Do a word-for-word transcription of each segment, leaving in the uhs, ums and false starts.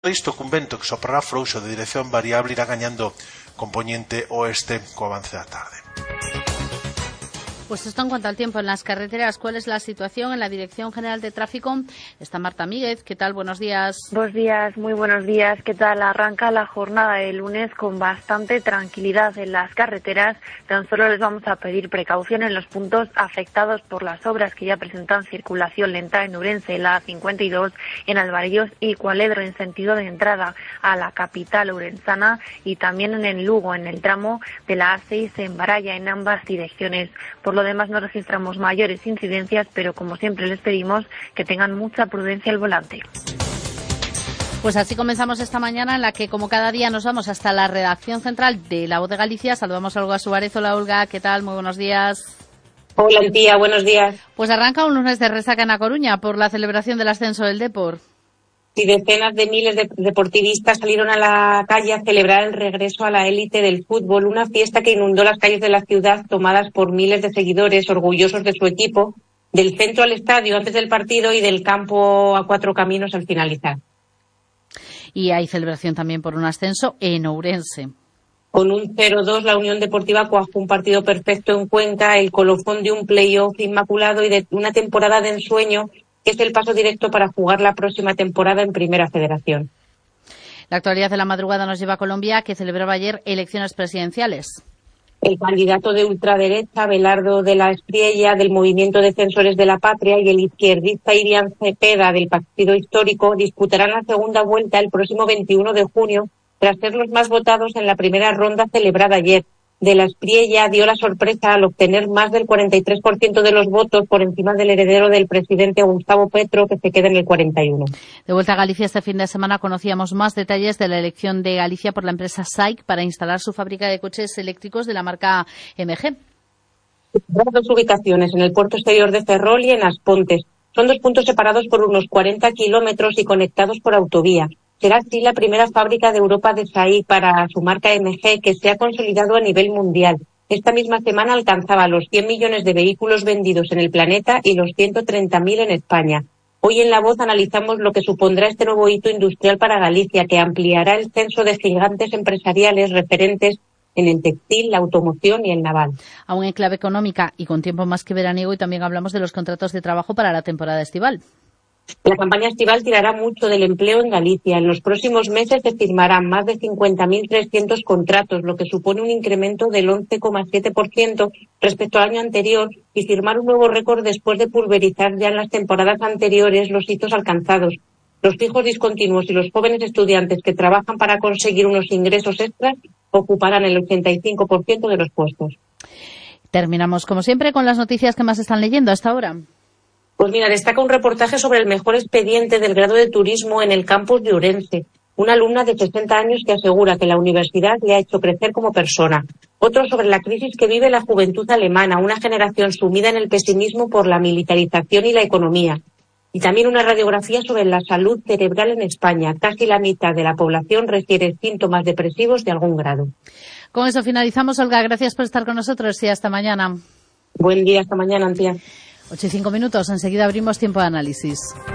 Isto cun vento que soprará frouxo de dirección variable irá gañando componente oeste co avance da tarde. Pues esto en cuanto al tiempo en las carreteras. ¿Cuál es la situación en la Dirección General de Tráfico? Está Marta Míguez. ¿Qué tal? Buenos días. Buenos días, muy buenos días. ¿Qué tal? Arranca la jornada de lunes con bastante tranquilidad en las carreteras. Tan solo les vamos a pedir precaución en los puntos afectados por las obras que ya presentan circulación lenta en Ourense, la A cincuenta y dos, en Alvarellos y Cualedro en sentido de entrada a la capital ourensana, y también en el Lugo, en el tramo de la A seis en Baralla, en ambas direcciones. Por lo demás no registramos mayores incidencias, pero como siempre les pedimos que tengan mucha prudencia al volante. Pues así comenzamos esta mañana, en la que como cada día nos vamos hasta la redacción central de La Voz de Galicia. Saludamos a Olga Suárez. Hola Olga, ¿qué tal? Muy buenos días. Hola tía, buenos días. Pues arranca un lunes de resaca en A Coruña por la celebración del ascenso del Depor. Y decenas de miles de deportivistas salieron a la calle a celebrar el regreso a la élite del fútbol, una fiesta que inundó las calles de la ciudad, tomadas por miles de seguidores orgullosos de su equipo, del centro al estadio antes del partido y del campo a Cuatro Caminos al finalizar. Y hay celebración también por un ascenso en Ourense. Con un cero dos, la Unión Deportiva cuajó un partido perfecto en Cuenca, el colofón de un playoff inmaculado y de una temporada de ensueño, que es el paso directo para jugar la próxima temporada en Primera Federación. La actualidad de la madrugada nos lleva a Colombia, que celebraba ayer elecciones presidenciales. El candidato de ultraderecha, Belardo de la Espriella, del Movimiento Defensores de la Patria, y el izquierdista Irian Cepeda, del Partido Histórico, disputarán la segunda vuelta el próximo veintiuno de junio, tras ser los más votados en la primera ronda celebrada ayer. De la Espriella dio la sorpresa al obtener más del cuarenta y tres por ciento de los votos, por encima del heredero del presidente Gustavo Petro, que se queda en el cuarenta y uno. De vuelta a Galicia, este fin de semana conocíamos más detalles de la elección de Galicia por la empresa S A I C para instalar su fábrica de coches eléctricos de la marca M G. Habrá dos ubicaciones, en el puerto exterior de Ferrol y en Aspontes. Son dos puntos separados por unos cuarenta kilómetros y conectados por autovía. Será así la primera fábrica de Europa de S A I C para su marca M G, que se ha consolidado a nivel mundial. Esta misma semana alcanzaba los cien millones de vehículos vendidos en el planeta y los ciento treinta mil en España. Hoy en La Voz analizamos lo que supondrá este nuevo hito industrial para Galicia, que ampliará el censo de gigantes empresariales referentes en el textil, la automoción y el naval. Aún en clave económica y con tiempo más que veraniego, y también hablamos de los contratos de trabajo para la temporada estival. La campaña estival tirará mucho del empleo en Galicia. En los próximos meses se firmarán más de cincuenta mil trescientos contratos, lo que supone un incremento del once coma siete por ciento respecto al año anterior, y firmar un nuevo récord después de pulverizar ya en las temporadas anteriores los hitos alcanzados. Los fijos discontinuos y los jóvenes estudiantes que trabajan para conseguir unos ingresos extras ocuparán el ochenta y cinco por ciento de los puestos. Terminamos, como siempre, con las noticias que más están leyendo hasta ahora. Pues mira, destaca un reportaje sobre el mejor expediente del grado de turismo en el campus de Ourense. Una alumna de sesenta años que asegura que la universidad le ha hecho crecer como persona. Otro sobre la crisis que vive la juventud alemana, una generación sumida en el pesimismo por la militarización y la economía. Y también una radiografía sobre la salud cerebral en España. Casi la mitad de la población refiere síntomas depresivos de algún grado. Con eso finalizamos, Olga. Gracias por estar con nosotros y hasta mañana. Buen día, hasta mañana, Antía. ocho y cinco minutos, enseguida abrimos tiempo de análisis.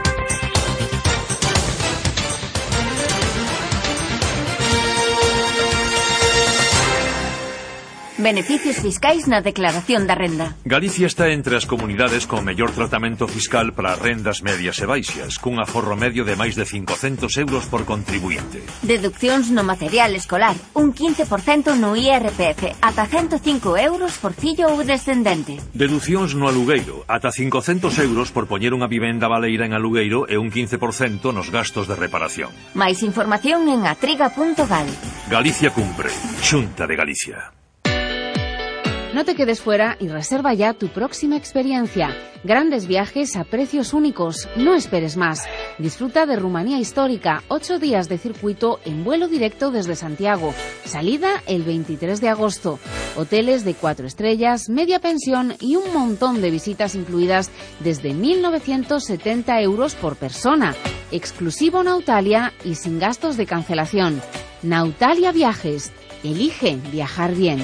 Beneficios fiscais na declaración da renda. Galicia está entre as comunidades con mellor tratamento fiscal para rendas medias e baixas, cun aforro medio de máis de cincocentos euros por contribuinte. Deduccións no material escolar, un quince por cento no I R P F, ata ciento cinco euros por fillo ou descendente. Deducións no alugueiro, ata cincocentos euros por poñer unha vivenda baleira en alugueiro e un quince por cento nos gastos de reparación. Máis información en atriga punto gal. Galicia cumpre. Xunta de Galicia. No te quedes fuera y reserva ya tu próxima experiencia. Grandes viajes a precios únicos. No esperes más. Disfruta de Rumanía Histórica. Ocho días de circuito en vuelo directo desde Santiago. Salida el veintitrés de agosto. Hoteles de cuatro estrellas, media pensión y un montón de visitas incluidas desde mil novecientos setenta euros por persona. Exclusivo Nautalia y sin gastos de cancelación. Nautalia Viajes. Elige viajar bien.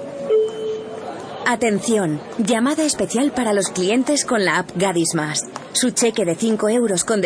Atención, llamada especial para los clientes con la app Gadis Más. Su cheque de cinco euros con